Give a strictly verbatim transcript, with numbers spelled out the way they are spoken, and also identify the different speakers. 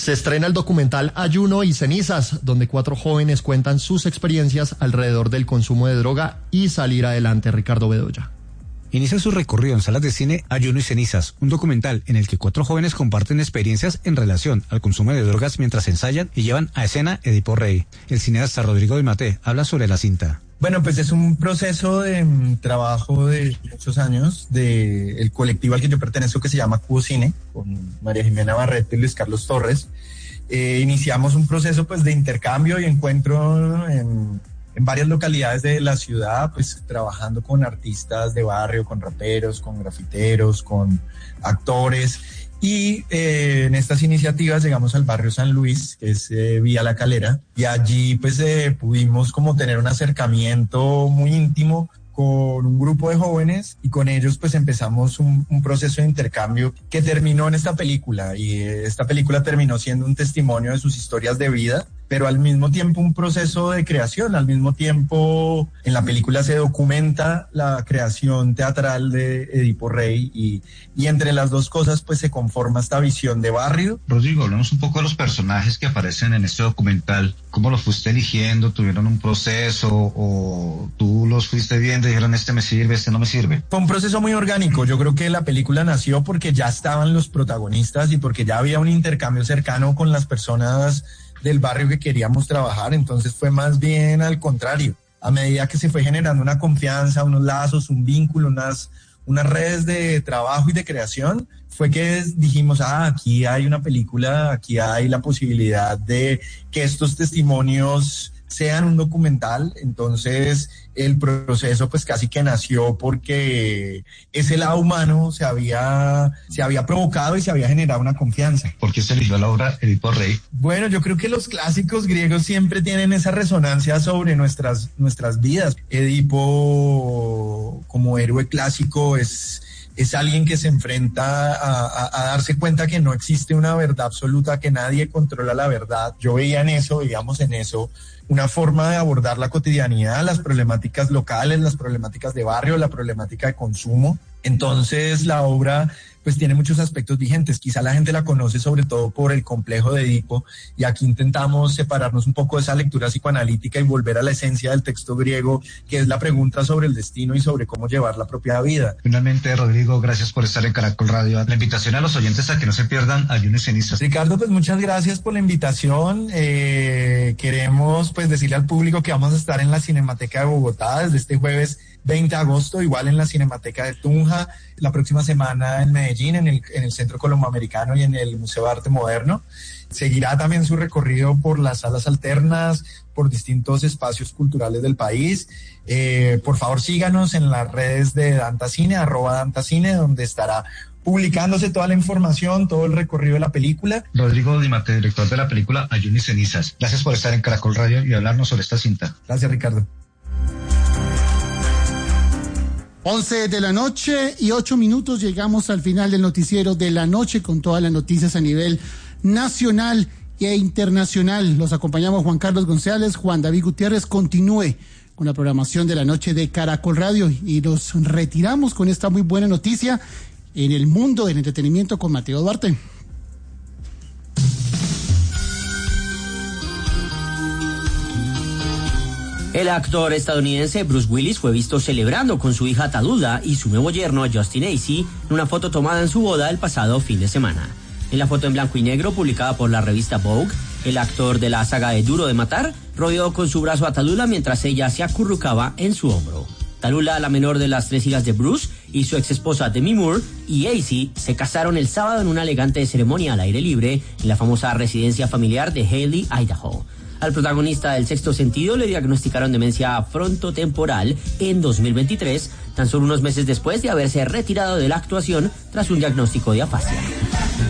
Speaker 1: Se estrena el documental Ayuno y Cenizas, donde cuatro jóvenes cuentan sus experiencias alrededor del consumo de droga y salir adelante. Ricardo Bedoya.
Speaker 2: Inicia su recorrido en salas de cine Ayuno y Cenizas, un documental en el que cuatro jóvenes comparten experiencias en relación al consumo de drogas mientras ensayan y llevan a escena Edipo Rey. El cineasta Rodrigo Dimaté habla sobre la cinta.
Speaker 3: Bueno, pues es un proceso de um, trabajo de muchos años del colectivo al que yo pertenezco, que se llama Cubo Cine, con María Jimena Barreto y Luis Carlos Torres. Eh, iniciamos un proceso pues de intercambio y encuentro en... en varias localidades de la ciudad, pues trabajando con artistas de barrio, con raperos, con grafiteros, con actores. Y eh, en estas iniciativas llegamos al barrio San Luis, que es eh, Vía La Calera, y allí pues eh, pudimos como tener un acercamiento muy íntimo con un grupo de jóvenes, y con ellos pues empezamos un, un proceso de intercambio que terminó en esta película, y esta película terminó siendo un testimonio de sus historias de vida, pero al mismo tiempo un proceso de creación. Al mismo tiempo en la película se documenta la creación teatral de Edipo Rey, y, y entre las dos cosas pues se conforma esta visión de barrio.
Speaker 4: Rodrigo, hablamos un poco de los personajes que aparecen en este documental. ¿Cómo los fuiste eligiendo? ¿Tuvieron un proceso o tú los fuiste viendo y dijeron este me sirve, este no me sirve?
Speaker 3: Fue un proceso muy orgánico. Yo creo que la película nació porque ya estaban los protagonistas y porque ya había un intercambio cercano con las personas del barrio que queríamos trabajar. Entonces fue más bien al contrario. A medida que se fue generando una confianza, unos lazos, un vínculo, unas, unas redes de trabajo y de creación, fue que dijimos, ah, aquí hay una película, aquí hay la posibilidad de que estos testimonios sean un documental. Entonces el proceso pues casi que nació porque ese lado humano se había, se había provocado y se había generado una confianza.
Speaker 4: ¿Por qué se eligió la obra Edipo Rey?
Speaker 3: Bueno, yo creo que los clásicos griegos siempre tienen esa resonancia sobre nuestras, nuestras vidas. Edipo como héroe clásico es... es alguien que se enfrenta a, a, a darse cuenta que no existe una verdad absoluta, que nadie controla la verdad. Yo veía en eso, veíamos en eso, una forma de abordar la cotidianidad, las problemáticas locales, las problemáticas de barrio, la problemática de consumo. Entonces la obra pues tiene muchos aspectos vigentes. Quizá la gente la conoce sobre todo por el complejo de Edipo, y aquí intentamos separarnos un poco de esa lectura psicoanalítica y volver a la esencia del texto griego, que es la pregunta sobre el destino y sobre cómo llevar la propia vida.
Speaker 4: Finalmente, Rodrigo, gracias por estar en Caracol Radio. La invitación a los oyentes a que no se pierdan Ayuno y Cenizas.
Speaker 3: Ricardo, pues muchas gracias por la invitación. Eh, queremos pues decirle al público que vamos a estar en la Cinemateca de Bogotá desde este jueves veinte de agosto, igual en la Cinemateca de Tunja, la próxima semana en Medellín, en el, en el Centro Colomboamericano y en el Museo de Arte Moderno. Seguirá también su recorrido por las salas alternas, por distintos espacios culturales del país. Eh, por favor, síganos en las redes de Dantacine, arroba Dantacine, donde estará publicándose toda la información, todo el recorrido de la película.
Speaker 4: Rodrigo Dimaté, director de la película Ayuno y Cenizas. Gracias por estar en Caracol Radio y hablarnos sobre esta cinta.
Speaker 3: Gracias, Ricardo.
Speaker 5: once de la noche y ocho minutos, llegamos al final del noticiero de la noche con todas las noticias a nivel nacional e internacional. Los acompañamos Juan Carlos González, Juan David Gutiérrez. Continúe con la programación de la noche de Caracol Radio y nos retiramos con esta muy buena noticia en el mundo del entretenimiento con Mateo Duarte.
Speaker 6: El actor estadounidense Bruce Willis fue visto celebrando con su hija Tallulah y su nuevo yerno Justin Acey en una foto tomada en su boda el pasado fin de semana. En la foto en blanco y negro publicada por la revista Vogue, el actor de la saga de Duro de Matar rodeó con su brazo a Tallulah mientras ella se acurrucaba en su hombro. Tallulah, la menor de las tres hijas de Bruce, y su ex esposa Demi Moore y Acey se casaron el sábado en una elegante ceremonia al aire libre en la famosa residencia familiar de Haley, Idaho. Al protagonista del Sexto Sentido le diagnosticaron demencia frontotemporal en dos mil veintitrés, tan solo unos meses después de haberse retirado de la actuación tras un diagnóstico de afasia.